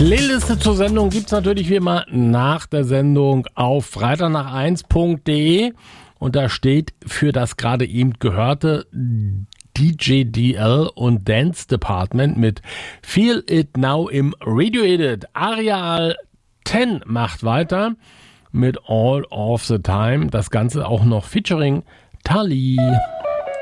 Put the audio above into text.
Playliste zur Sendung gibt es natürlich wie immer nach der Sendung auf freitagnach1.de und da steht für das gerade eben gehörte DJ DL und Dance Department mit Feel It Now im Radio Edit. Areal 10 macht weiter mit All of the Time. Das Ganze auch noch featuring Tali.